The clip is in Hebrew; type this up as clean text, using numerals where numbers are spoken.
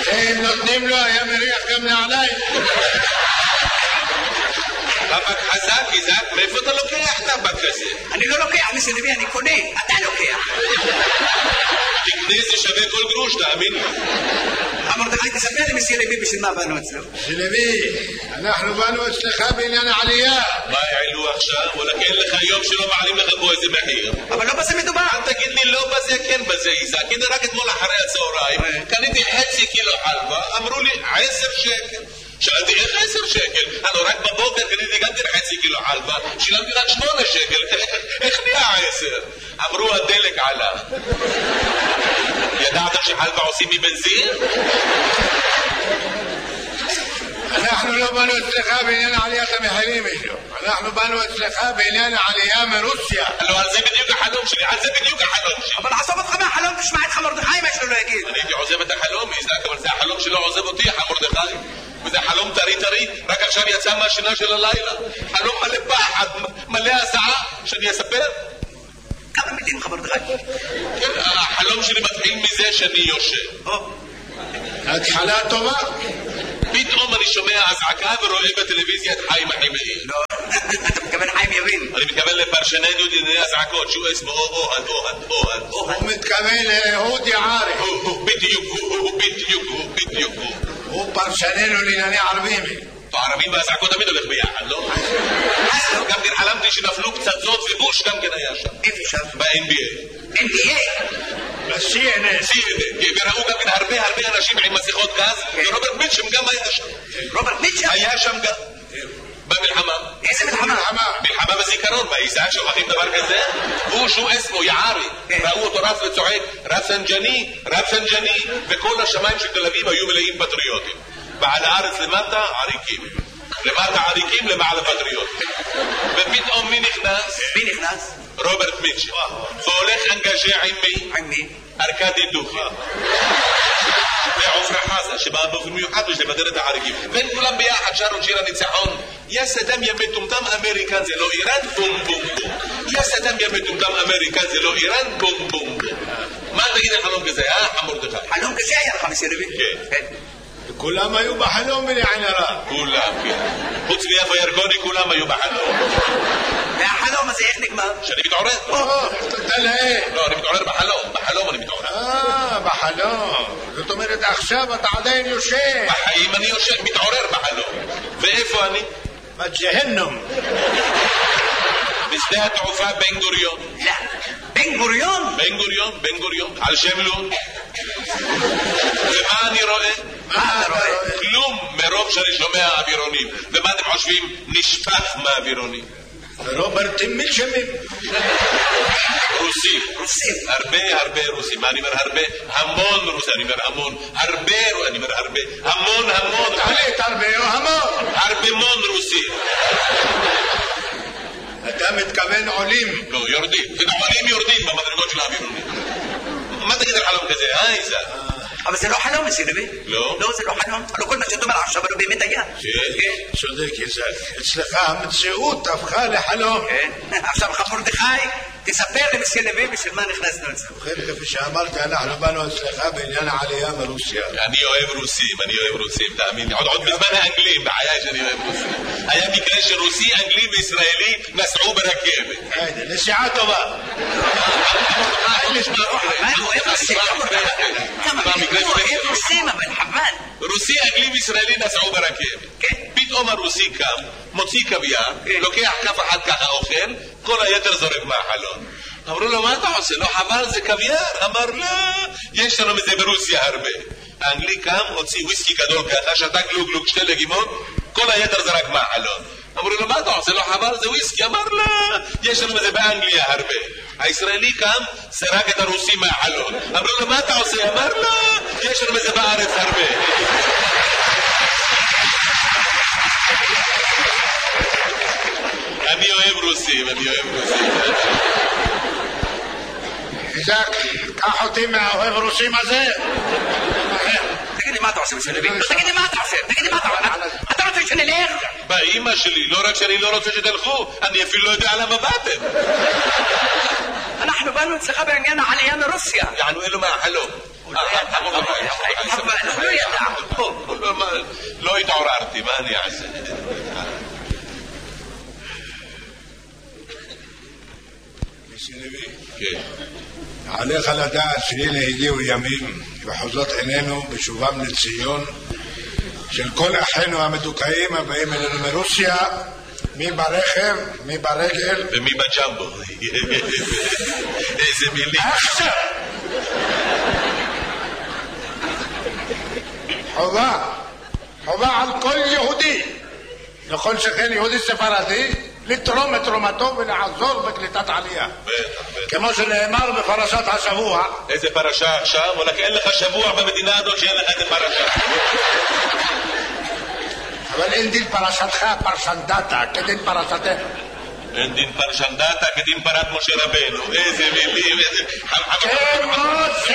הם נותנים לו, היה מריח גם נעליים. טבק חזק, איזק, מאיפה אתה לוקח טבק כזה? אני לא לוקח, מסי לוי, אני קונה, אתה לוקח. תקנה זה שווה כל גרוש, תאמין לי. מרדכי, תספר לי מסי לוי בשביל מה באנו אצלו. מסי לוי, אנחנו באנו אצלך בעניין העלייה. מה העלו עכשיו? וואלה, כן לך יום שלא מעלים לך פה איזה מחיר. אבל לא בזה מדובר. אל תגיד לי לא בזה, כן בזה, איזק. הנה רק אתמול אחרי הצהריים, קניתי חצי קילו חלבה, אמרו לי 10 שקל. שאלתי איך 10 שקל? הלוא רק בבוקר קניתי גם חצי קילו חלבה, שילמתי רק 8 שקל, איך נהיה 10? אמרו הדלק עלה. ידעתם שחלבה עושים מבנזין? אנחנו לא באנו אצלך בעניין עליית המחירים, אנחנו באנו אצלך בעניין העלייה מרוסיה. לא, על זה בדיוק החלום שלי, על זה בדיוק החלום שלי. אבל עזוב אותך מהחלום, תשמע את מרדכי מה שלו לא יגיד. אני הייתי עוזב את החלום, איזק, אבל זה החלום שלא עוזב אותי, מרדכי. וזה חלום טרי, רק עכשיו יצא מהשינה של הלילה. חלום מלא פחד, מלא הזעה, שאני אספר? כמה מילים מרדכי? כן, החלום שלי מתחיל מזה שאני יושב. התחלה טובה. פתאום אני שומע הזעקה ורואה בטלוויזיה את חיים החימאי. לא, אתה מתכוון חיים יבין. אני מתכוון לפרשננו דיני הזעקות, שהוא אסמו אוהד. הוא מתכוון לאהוד יערי. בדיוק. הוא פרשננו לענייני ערבים. הערבים והזעקות תמיד הולך ביחד, לא? גם כן חלמתי שנפלו פצצות ובוש גם כן היה שם. איפה שם? ב-NBA. NBA? ב-CNN. וראו גם כן הרבה אנשים עם מסכות גז, ורוברט מיטשם גם היה שם. רוברט מיטשם? היה שם גם. במלחמה. איזה מלחמה? מלחמה בזיכרון, באיזה שוכחים דבר כזה? הוא שהוא אסמו יערי. ראו אותו רץ וצועק, רפסנג'ני, וכל השמיים של תל אביב היו מלאים פטריוטים. ועל הארץ למטה עריקים. למטה עריקים, למעלה פטריוטים. ופתאום מי נכנס? רוברט מיטשם. והולך אנגז'ה עם מי? עם מי? ארקדי דוכי. ועופרה חזה, שבאה באופן מיוחד לבדר את העריקים. בין כולם ביחד שרו שיר הניצחון. יא סדאם יא מטומטם אמריקן זה לא איראן, בום בום בום. יא סדאם יא מטומטם אמריקן זה לא איראן, בום בום בום. מה תגיד על חלום כזה, מרדכי? חלום כזה היה לך מסי לוי? כן. כולם היו בחלום בלעין הרע. כולם, כן. חוץ מיפה ירקוני כולם היו בחלום. והחלום הזה איך נגמר? שאני מתעורר. לא, אני מתעורר בחלום אני מתעורר. בחלום. זאת אומרת עכשיו אתה עדיין יושב. בחיים אני יושב, מתעורר בחלום. ואיפה אני? בג'הנום. בשדה התעופה בן גוריון. לא. בן גוריון? בן גוריון. על שם לון. ומה אני רואה? מה אתה רואה? כלום מרוב שאני שומע אווירונים. ומה אתם חושבים? נשפך מהאווירונים. רוברט מיטשמים. רוסים. הרבה רוסים. מה אני אומר הרבה? המון רוסים. אני אומר המון. אני אומר הרבה. המון. תחליט הרבה או המון? הרבה רוסים. אתה מתכוון עולים. לא, יורדים. עולים יורדים במדרגות של האווירונים. מה תגיד על חלום כזה, איזה? אבל זה לא חלום מסי לוי. לא? לא, זה לא חלום. אבל כל מה שאתה אומר עכשיו לא באמת היה. כן. צודק איזק. אצלך המציאות הפכה לחלום. כן. עכשיו מרדכי, תספר לי מסי לוי בשביל מה נכנסנו לזה. ובכן, כפי שאמרתי, אנחנו באנו אצלך בעניין העלייה מרוסיה. אני אוהב רוסים, תאמין לי. עוד בזמן האנגלים, בחיי שאני אוהב רוסים. היה מקרה שרוסי, אנגלי וישראלי נסעו ברכבת. נסיעה טובה. הוא אוהב רוסים. הוא אוהב רוסים, אבל חבל. רוסי, אנגלי וישראלי נסעו ברכבת. פתאום הרוסי קם, מוציא קוויאר, לוקח כף אחת ככה אוכל, כל היתר זורק מהחלון. אמרו לו, מה אתה עושה? לא חבל, זה קוויאר? אמר, לא, יש לנו מזה ברוסיה הרבה. האנגלי קם, הוציא וויסקי גדול ככה, שתה גלוג 2 לגימות, כל היתר זרק מהחלון. אמרו לו, מה אתה עושה? לא חבל, זה וויסקי? אמר, לא, יש לנו מזה באנגליה הרבה. הישראלי קם, זרק את הרוסי מהחלון. אמרו לו, מה אתה עושה? אמר, לא, יש לנו מזה בארץ הרבה. אני אוהב רוסים. איזק, קח אותי מהאוהב רוסים הזה. תגיד לי מה אתה עושה מסי לוי? תגיד לי מה אתה עושה? אתה רוצה שנלך? באמא שלי, לא רק שאני לא רוצה שתלכו, אני אפילו לא יודע למה באתם. אנחנו באנו אצלך בעניין העלייה מרוסיה. יענו אלו מהחלום. לא ידע. לא התעוררתי, מה אני אעשה? כן. עליך לדעת שהנה הגיעו ימים וחוזות עינינו בשובם לציון של כל אחינו המדוכאים הבאים אלינו מרוסיה, מי ברכב, מי ברגל ומי בג'מבו. איזה מילים. עכשיו חובה על כל יהודי, לכל שכן יהודי ספרדי, לתרום את תרומתו ולעזור בקליטת עלייה, כמו שנאמר בפרשת השבוע. איזה פרשה עכשיו? ולכן אין לך שבוע במדינה הזאת שאין לך איזה פרשה. אבל אין דין פרשתך פרשן דאטה כדין פרשתך. אין דין פרשן דאטה כדין פרת משה רבנו. איזה מילים, איזה... כמו